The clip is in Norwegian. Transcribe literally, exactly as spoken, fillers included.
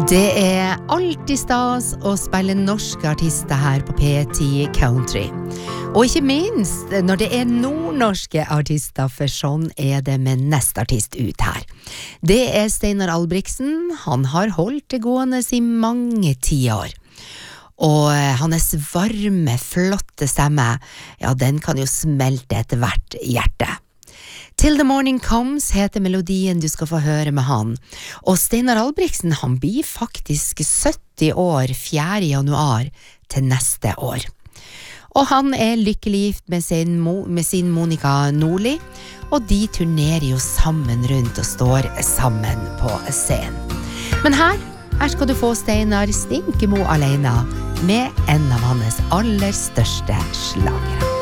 Det er alltid stas å spille norske artister her på P ti Country. Og ikke minst når det er nordnorske artister, for sånn er det med neste artist ut her. Det er Steinar Albrigtsen. Han har holdt det gående i mange tiår. Og hans varme, flotte stemme, ja, den kan jo smelte etter hvert hjerte. Till the Morning Comes heter melodien du skal få høre med han. Og Steinar Albrigtsen, han blir faktisk sytti år fjerde januar til neste år. Og han er lykkelig gift med sin, med sin Monica Nordli, og de turnerer jo sammen rundt og står sammen på scenen. Men her, her skal du få Steinar Stinkemo alene med en av hans aller største slagere.